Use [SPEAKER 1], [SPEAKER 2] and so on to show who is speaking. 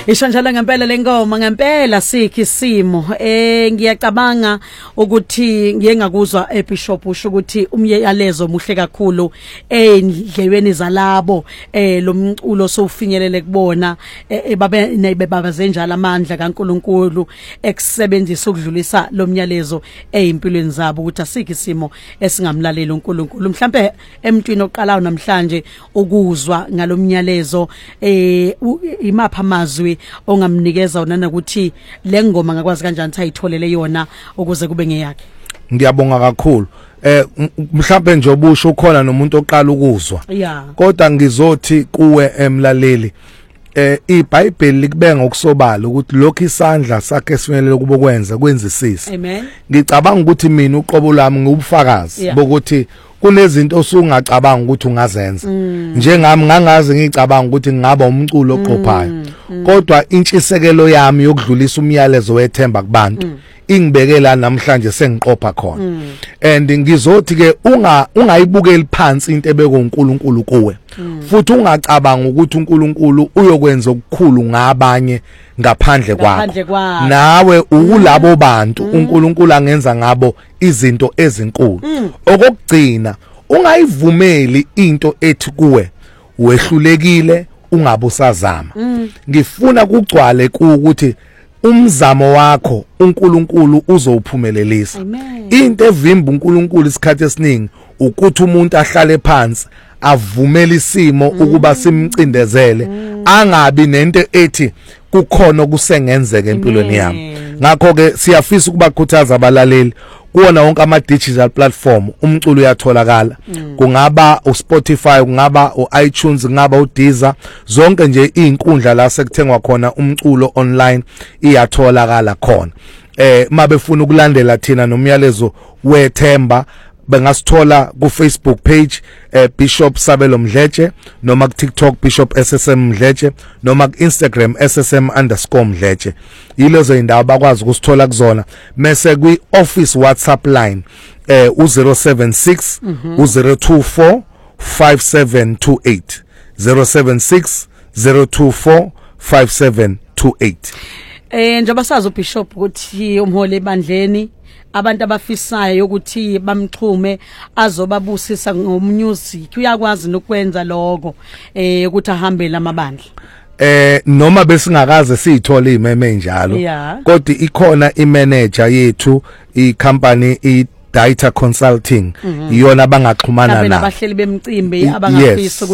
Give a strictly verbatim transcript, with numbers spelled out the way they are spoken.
[SPEAKER 1] Isho njalo ngempela lengoma ngempela sikhi isimo eh ngiyacabanga ukuthi ngiye ngakuzwa eBishop usho ukuthi umyalezo muhle kakhulu endlebeni zalabo eh lo mculo sofinyelele kubona babe nebebabaze njalo amandla kaNkuluNkulu ekusebenzisa ukudlulisa lo myalezo ezimpilweni zabo ukuthi asikhi isimo esingamlaleli uNkulunkulu mhlambe emntwini oqalayo namhlanje ukuzwa ngalomnyalezo eh imapha amazwi ongamnikeza wona ukuthi le ngoma ngakwazi kanjani sayitholele yona ukuze kube ngeyakhe.
[SPEAKER 2] Ngiyabonga kakhulu eh mhlambe nje obusho ukhona nomuntu oqala ukuzwa kodwa ngizothi kuwe emlaleli eh iBhayibheli likubeka ukusobala ukuthi lokho isandla sakhe simelele kubo kwenza kwenzisisa.
[SPEAKER 1] Amen.
[SPEAKER 2] Ngicabanga ukuthi mina uqobo lami ngubufakazi bokuthi kunezinto osungacabanga ukuthi ungazenza njengami ngangaze ngicabanga ukuthi ngingaba umculo oqophayo kodwa intshisekelo yami yokudlulisa umyalezo wethemba kubantu ingibekela namhlanje sengiqopha khona and ngizothi ke unga ungayibukeli phansi into ebeko uNkulunkulu kuwe futhi ungacabanga ukuthi uNkulunkulu uyokwenza okukhulu ngabanye ngaphandle kwakho nawe ukulabo bantu uNkulunkulu angenza ngabo izinto ezinkulu okugcina ungayivumeli into ethi kuwe wehlulekile ungabusazama ngifuna kugcwale ukuthi umzamo wakho uNkulunkulu uzowuphumelelisa into evimba uNkulunkulu isikhathi esiningi ukuthi umuntu ahlale phansi avumela isimo ukuba simcindezele angabi nento ethi kukhona okusengenzeka empilweni yami ngakho ke siyafisa ukubakhuthaza abalaleli kuona wonke ama digital platform umculo uyatholakala kungaba uSpotify kungaba uiTunes kungaba uDeezer zonke nje izinkundla la sekuthengwa khona umculo online iyatholakala khona eh mabefuna ukulandela thina nomyalezo wethemba bengasithola ku Facebook page eh, Bishop Sabelo Mdletshe noma ku TikTok Bishop S S M Mdletshe noma ku Instagram S S M underscore Mdletshe yilezo indawo bakwazi ukusithola kuzona mase kwi office WhatsApp line eh u zero seven six u zero two four five seven two eight zero seven six zero two four five seven two eight.
[SPEAKER 1] Eh njoba sazi uBishop ukuthi umholi ebandleni abantu abafisayo ukuthi bamxhume azobabusisa ngommusic uyakwazi nokwenza lokho eh ukuthi ahambe lamabandla
[SPEAKER 2] eh noma besingakaze siyithole imeme njalo kodwa ikhona imanager yethu icompany i Data Consulting iyona abangaxhumana nayo
[SPEAKER 1] abahleli bemcimbi abangafisa